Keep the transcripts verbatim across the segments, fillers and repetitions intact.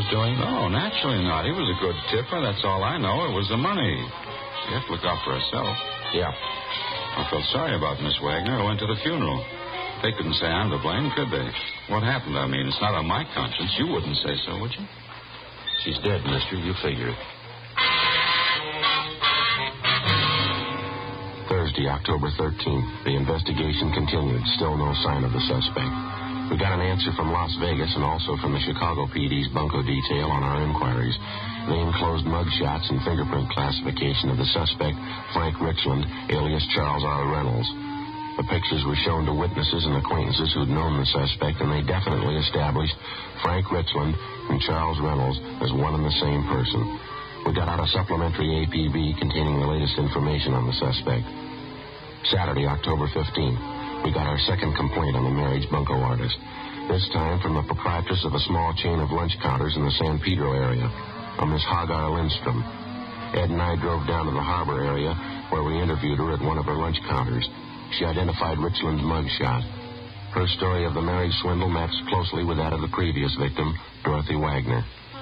was doing? No, naturally not. He was a good tipper. That's all I know. It was the money. She has to look out for herself. Yeah. I felt sorry about Miss Wagner. I went to the funeral. They couldn't say I'm to blame, could they? What happened? I mean, it's not on my conscience. You wouldn't say so, would you? She's dead, mister. You figure it. Thursday, October thirteenth. The investigation continued. Still no sign of the suspect. We got an answer from Las Vegas and also from the Chicago P D's bunco detail on our inquiries. They enclosed mugshots and fingerprint classification of the suspect, Frank Richland, alias Charles R. Reynolds. The pictures were shown to witnesses and acquaintances who'd known the suspect, and they definitely established Frank Richland and Charles Reynolds as one and the same person. We got out a supplementary A P B containing the latest information on the suspect. Saturday, October fifteenth, we got our second complaint on the marriage bunco artist. This time from the proprietress of a small chain of lunch counters in the San Pedro area, a Miss Hagar Lindstrom. Ed and I drove down to the harbor area where we interviewed her at one of her lunch counters. She identified Richland's mugshot. Her story of the marriage swindle matched closely with that of the previous victim, Dorothy Wagner.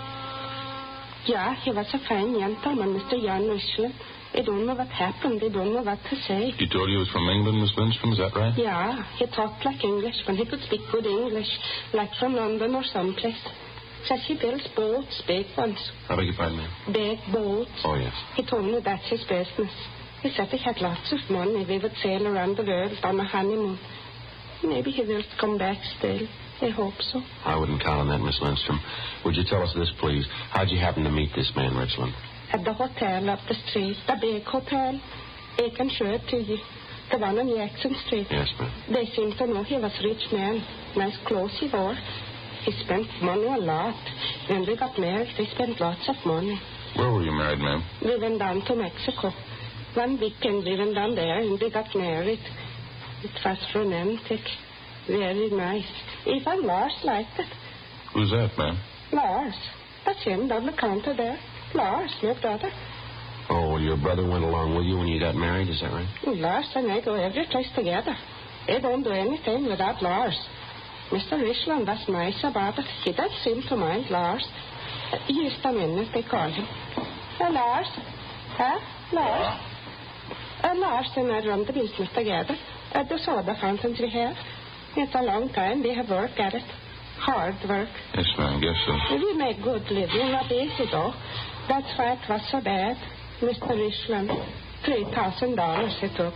Yeah, he was a fine gentleman, Mister Jan Richland. I don't know what happened. I don't know what to say. He told you he was from England, Miss Lindstrom, is that right? Yeah, he talked like English when he could speak good English, like from London or someplace. Says he builds boats, big ones. How beg your pardon, ma'am? Big boats. Oh, yes. He told me that's his business. He said he had lots of money. We would sail around the world on a honeymoon. Maybe he will come back still. I hope so. I wouldn't count on that, Miss Lindstrom. Would you tell us this, please? How'd you happen to meet this man, Richland? At the hotel up the street, the big hotel. I can show it to you. The one on Jackson Street. Yes, ma'am. They seemed to know he was a rich man. Nice clothes he wore. He spent money a lot. When we got married, we spent lots of money. Where were you married, ma'am? We went down to Mexico. One weekend we went down there and we got married. It was romantic. Very nice. Even Lars liked it. Who's that, ma'am? Lars. That's him down the counter there. Lars, my brother. Oh, well, your brother went along with you when you got married, is that right? Lars and I go every place together. I don't do anything without Lars. Mister Richland was nice about it. He doesn't seem to mind Lars. Uh, just a minute, they call him. Uh, Lars? Huh? Lars? Uh, Lars and I run the business together. Uh, the soda fountains we have. It's a long time. We have worked at it. Hard work. Yes, ma'am, I guess so. We make good living, not easy, though. That's why it was so bad. Mister Richland, three thousand dollars he took.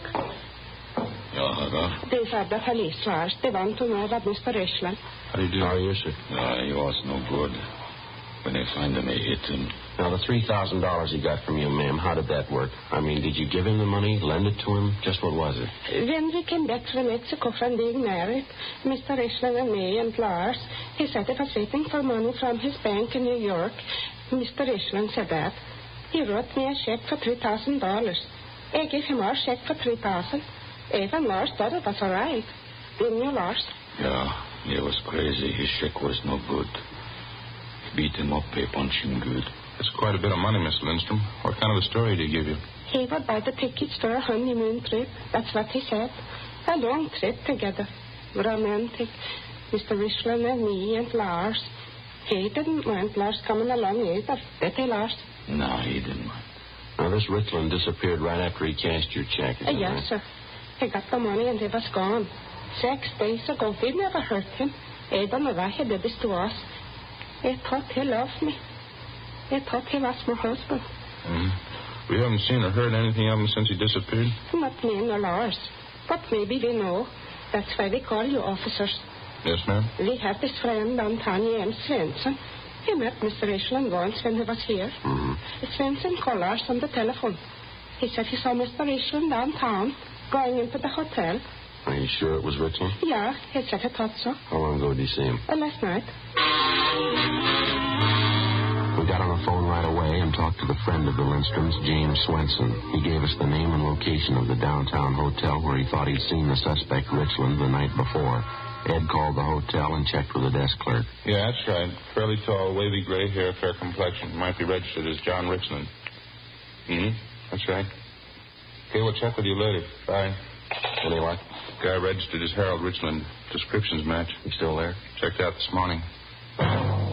Ja, ja. These are the police, Lars. They want to know about Mister Richland. How do you do? How are you, sir? No, he was no good. When they find him, they hit him. Now, the three thousand dollars he got from you, ma'am, how did that work? I mean, did you give him the money, lend it to him? Just what was it? When we came back from Mexico from being married, Mister Richland and me and Lars, he said he was waiting for money from his bank in New York. Mister Richland said that. He wrote me a check for three thousand dollars. I gave him our check for three thousand dollars. Even Lars thought it was all right. Didn't you, Lars? Yeah, he was crazy. His check was no good. Beat him up, they punch him good. That's quite a bit of money, Miss Lindstrom. What kind of a story did he give you? He would buy the tickets for a honeymoon trip. That's what he said. A long trip together. Romantic. Mister Richland and me and Lars. He didn't mind Lars coming along either. Did he, Lars? No, he didn't mind. Now, this Richland disappeared right after he cashed your check, is Uh, that yes, right? sir. He got the money and he was gone. Six days ago. We never hurt him. I don't know why he did this to us. I thought he loved me. I thought he was my husband. Mm-hmm. We haven't seen or heard anything of him since he disappeared? Not me nor Lars. But maybe we know. That's why we call you officers. Yes, ma'am? We have this friend, Tanya M. Svensson. He met Mister Richland once when he was here. Mm-hmm. Svensson called Lars on the telephone. He said he saw Mister Richland downtown going into the hotel. Are you sure it was Richland? Yeah, he said he thought so. How long ago did you see him? Uh, last night. We got on the phone right away and talked to the friend of the Lindstroms, James Swenson. He gave us the name and location of the downtown hotel where he thought he'd seen the suspect, Richland, the night before. Ed called the hotel and checked with the desk clerk. Yeah, that's right. Fairly tall, wavy gray hair, fair complexion. Might be registered as John Richland. Mm-hmm. That's right. Okay, we'll check with you later. Bye. Any what? Guy registered as Harold Richland. Descriptions match. He's still there? Checked out this morning.